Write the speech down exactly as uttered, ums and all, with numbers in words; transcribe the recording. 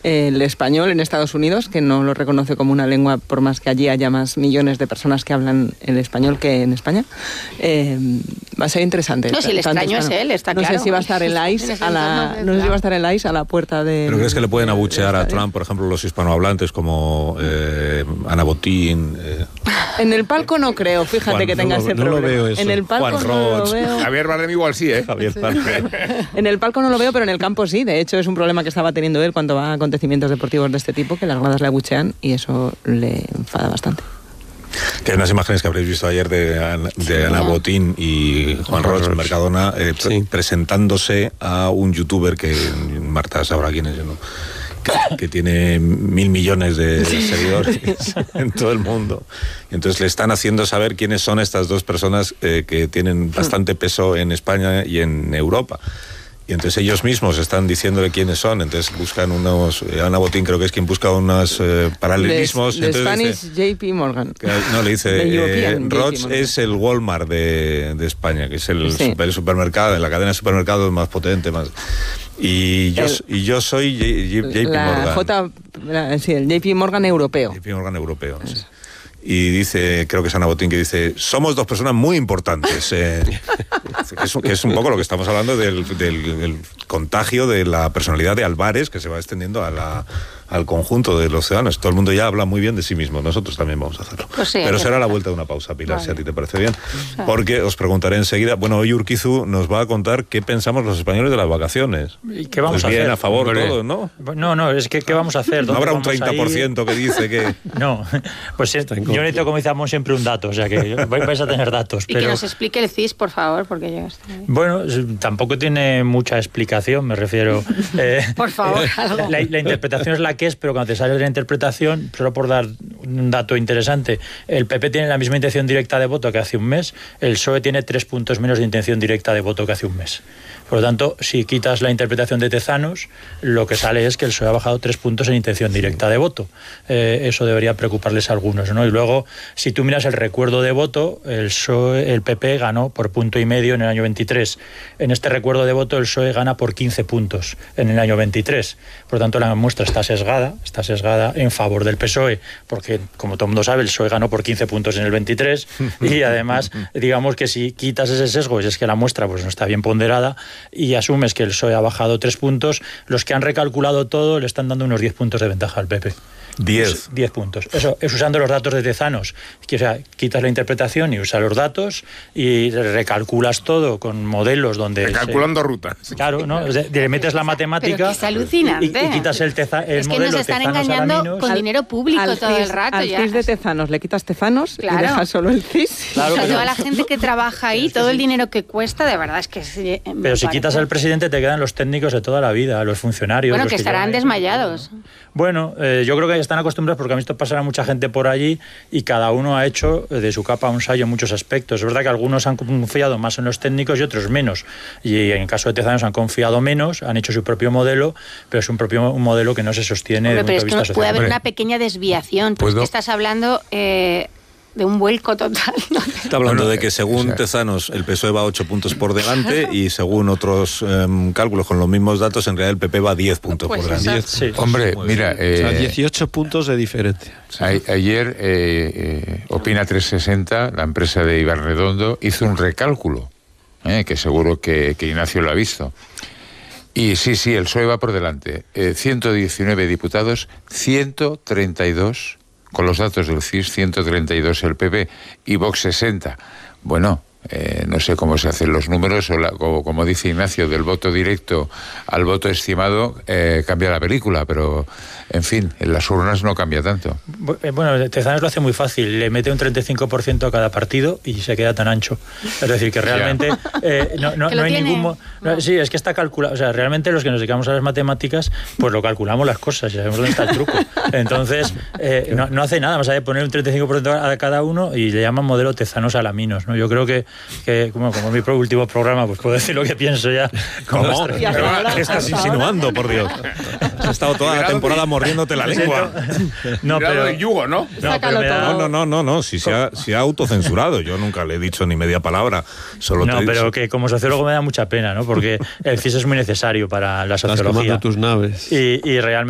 el español en Estados Unidos, que no lo reconoce como una lengua, por más que allí haya más millones de personas que hablan el español que en España. Eh, va a ser interesante. No, si el extraño es él, está no claro. No sé si va a estar el I C E a la, no sé si va a estar el I C E a la puerta de... ¿Pero crees que le pueden abuchear a Trump, por ejemplo, los hispanohablantes como eh, Ana Botín? Eh. En el palco no creo, fíjate Juan, que tenga no, ese no problema. Lo veo eso. En el palco Juan no Roch. lo veo. Javier Bardem igual sí, ¿eh? Javier Bardem. En el palco no lo veo, pero en el campo sí. De hecho, es un problema que estaba teniendo él cuando va a acontecimientos deportivos de este tipo, que las gradas le abuchean y eso le enfada bastante. Que hay unas imágenes que habréis visto ayer de, de sí, Ana Botín y Juan Roch en Mercadona eh, sí. pre- presentándose a un youtuber que Marta sabrá quién es, ¿no? Que, que tiene mil millones de sí. seguidores en todo el mundo. Y entonces le están haciendo saber quiénes son estas dos personas eh, que tienen bastante peso en España y en Europa. Y entonces ellos mismos están diciéndole quiénes son, entonces buscan unos... Eh, Ana Botín creo que es quien busca unos eh, paralelismos. De, de Spanish J P Morgan. Que, no, le dice, eh, Roch es el Walmart de, de España, que es el, sí. super, el supermercado, la cadena de supermercados más potente, más... Y yo, el, y yo soy J P Morgan. J, la, sí, el J P Morgan europeo. J P Morgan europeo, sí. Y dice, creo que es Ana Botín, que dice, somos dos personas muy importantes. Eh, que, es, que es un poco lo que estamos hablando del, del, del contagio de la personalidad de Álvarez, que se va extendiendo a la, al conjunto de los ciudadanos. Todo el mundo ya habla muy bien de sí mismo, nosotros también vamos a hacerlo. Pues sí, pero será la vuelta de una pausa, Pilar, vale. si a ti te parece bien. Porque os preguntaré enseguida, bueno, hoy Urquizu nos va a contar qué pensamos los españoles de las vacaciones. ¿Y qué vamos pues a bien, hacer? a favor Hombre. todos, ¿no? No, no, es que ¿qué vamos a hacer? No habrá un treinta por ciento que dice que... No, pues es, yo necesito, como decíamos, siempre un dato, o sea que vais a tener datos. Y pero... que nos explique el C I S, por favor, porque yo estoy... Bueno, tampoco tiene mucha explicación, me refiero... Eh, por favor, algo. La, la interpretación es la que es, pero cuando te sale de la interpretación, solo por dar un dato interesante, el P P tiene la misma intención directa de voto que hace un mes, el P S O E tiene tres puntos menos de intención directa de voto que hace un mes. Por lo tanto, si quitas la interpretación de Tezanos, lo que sale es que el P S O E ha bajado tres puntos en intención directa de voto. Eh, eso debería preocuparles a algunos, ¿no? Y luego, si tú miras el recuerdo de voto, el P S O E, el P P ganó por punto y medio en el año veintitrés. En este recuerdo de voto, el P S O E gana por quince puntos en el año veintitrés. Por lo tanto, la muestra está sesgada, está sesgada en favor del P S O E, porque, como todo el mundo sabe, el P S O E ganó por quince puntos en el veintitrés, y además, digamos que si quitas ese sesgo, y es que la muestra pues no está bien ponderada, y asumes que el P S O E ha bajado tres puntos, los que han recalculado todo le están dando unos diez puntos de ventaja al P P. diez. diez puntos. Eso es usando los datos de Tezanos. Que, o sea, quitas la interpretación y usas los datos y recalculas todo con modelos donde... Recalculando se, rutas. Claro, ¿no? Le metes la matemática... Pero que es alucinante. Y, y quitas el, teza, el es que modelo nos están Tezanos engañando Alaminos. con al, dinero público al todo C I S, el rato. Al ya. C I S de Tezanos le quitas Tezanos claro. y dejas solo el C I S. Claro, o sea, pero, toda la gente que trabaja ahí, todo el dinero que cuesta, de verdad es que... Se, pero si quitas al presidente te quedan los técnicos de toda la vida, los funcionarios... Bueno, los que, que estarán desmayados. Bueno, eh, yo creo que están acostumbrados porque a mí esto pasará a mucha gente por allí y cada uno ha hecho de su capa un sayo en muchos aspectos. Es verdad que algunos han confiado más en los técnicos y otros menos. Y en el caso de Tezanos han confiado menos, han hecho su propio modelo, pero es un propio un modelo que no se sostiene Hombre, desde pero el punto de es vista que puede social. haber una pequeña desviación, porque ¿Puedo? estás hablando... Eh, de un vuelco total. ¿no? Está hablando de que según o sea, Tezanos el P S O E va ocho puntos por delante y según otros um, cálculos con los mismos datos en realidad el P P va diez puntos pues por delante. diez, sí. Hombre, mira... Eh, o sea, dieciocho puntos de diferencia. A, ayer eh, eh, Opina trescientos sesenta, la empresa de Iván Redondo, hizo un recálculo, eh, que seguro que, que Ignacio lo ha visto. Y sí, sí, el P S O E va por delante. Eh, ciento diecinueve diputados, ciento treinta y dos... con los datos del C I S, ciento treinta y dos el P P y Vox sesenta. Bueno, eh, no sé cómo se hacen los números, o, la, o como dice Ignacio, del voto directo al voto estimado, eh, cambia la película, pero en fin, en las urnas no cambia tanto. Bueno, Tezanos lo hace muy fácil, le mete un treinta y cinco por ciento a cada partido y se queda tan ancho. Es decir, que realmente eh, no, no, no hay tiene? ningún... No, sí, es que está calculado, o sea, realmente los que nos dedicamos a las matemáticas, pues lo calculamos las cosas, ya sabemos dónde está el truco. Entonces, eh, no, no hace nada más allá de poner un treinta y cinco por ciento a cada uno y le llaman modelo Tezanos Alaminos, ¿no? Yo creo que, que como, como es mi último programa, pues puedo decir lo que pienso ya. ¿Cómo? ¿Qué estás insinuando, por Dios? Has estado toda la temporada mordiéndote la lengua. No, pero el yugo, ¿no? No, pero me da... no, no, no, no, no, si se ha, se ha autocensurado. Yo nunca le he dicho ni media palabra. Solo no, te pero dicho... que como sociólogo me da mucha pena, ¿no? Porque el C I S es muy necesario para la sociología. Estás quemando tus naves. Y, y realmente